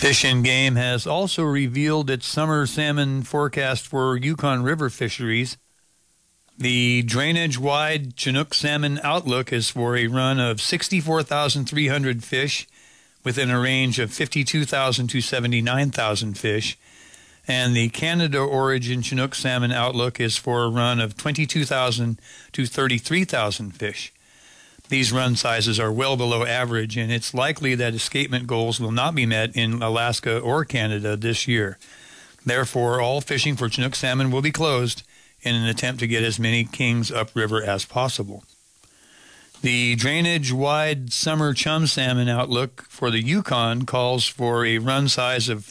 Fish and Game has also revealed its summer salmon forecast for Yukon River fisheries. The drainage-wide Chinook salmon outlook is for a run of 64,300 fish within a range of 52,000 to 79,000 fish, and the Canada origin Chinook salmon outlook is for a run of 22,000 to 33,000 fish. These run sizes are well below average, and it's likely that escapement goals will not be met in Alaska or Canada this year. Therefore, all fishing for Chinook salmon will be closed in an attempt to get as many kings upriver as possible. The drainage-wide summer chum salmon outlook for the Yukon calls for a run size of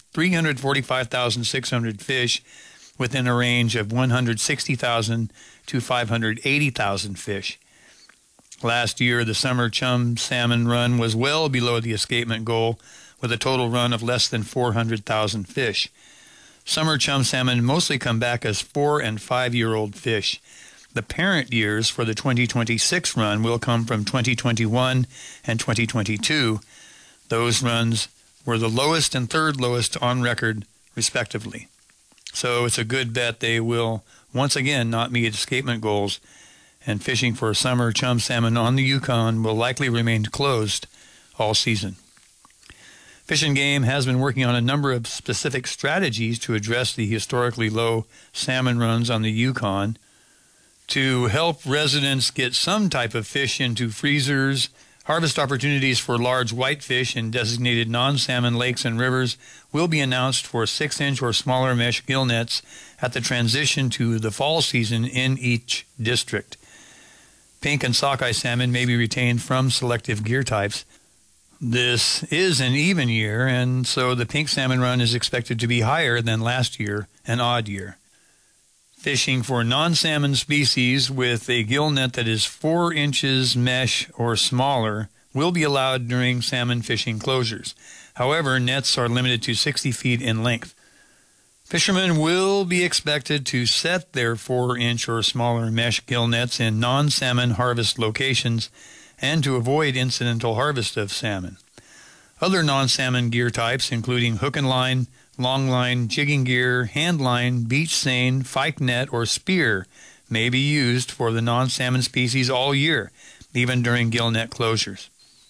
345,600 fish within a range of 160,000 to 580,000 fish. Last year, the summer chum salmon run was well below the escapement goal, with a total run of less than 400,000 fish. Summer chum salmon mostly come back as 4- and 5-year-old fish. The parent years for the 2026 run will come from 2021 and 2022. Those runs were the lowest and third lowest on record, respectively. So it's a good bet they will once again not meet escapement goals, and fishing for summer chum salmon on the Yukon will likely remain closed all season. Fish and Game has been working on a number of specific strategies to address the historically low salmon runs on the Yukon. To help residents get some type of fish into freezers, harvest opportunities for large whitefish in designated non-salmon lakes and rivers will be announced for 6-inch or smaller mesh gill nets at the transition to the fall season in each district. Pink and sockeye salmon may be retained from selective gear types. This is an even year, and so the pink salmon run is expected to be higher than last year, an odd year. Fishing for non-salmon species with a gill net that is 4 inches mesh or smaller will be allowed during salmon fishing closures. However, nets are limited to 60 feet in length. Fishermen will be expected to set their 4-inch or smaller mesh gill nets in non-salmon harvest locations and to avoid incidental harvest of salmon. Other non-salmon gear types, including hook and line, long line, jigging gear, hand line, beach seine, pike net, or spear, may be used for the non-salmon species all year, even during gill net closures.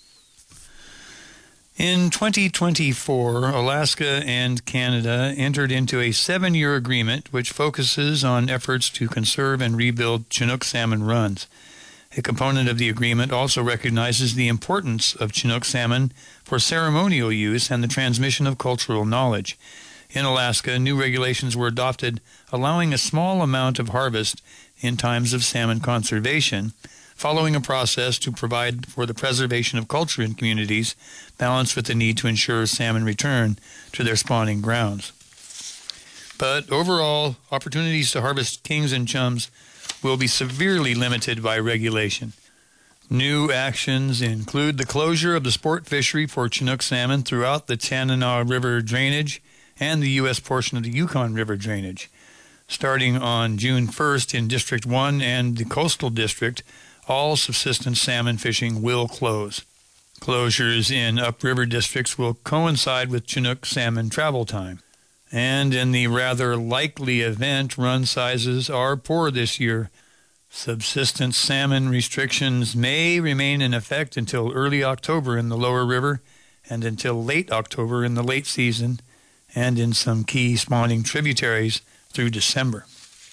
In 2024, Alaska and Canada entered into a 7-year agreement which focuses on efforts to conserve and rebuild Chinook salmon runs. A component of the agreement also recognizes the importance of Chinook salmon for ceremonial use and the transmission of cultural knowledge. In Alaska, new regulations were adopted allowing a small amount of harvest in times of salmon conservation, following a process to provide for the preservation of culture in communities, balanced with the need to ensure salmon return to their spawning grounds. But overall, opportunities to harvest kings and chums will be severely limited by regulation. New actions include the closure of the sport fishery for Chinook salmon throughout the Tanana River drainage and the U.S. portion of the Yukon River drainage. Starting on June 1st in District 1 and the Coastal District, all subsistence salmon fishing will close. Closures in upriver districts will coincide with Chinook salmon travel time. And in the rather likely event run sizes are poor this year, subsistence salmon restrictions may remain in effect until early October in the lower river and until late October in the late season and in some key spawning tributaries through December.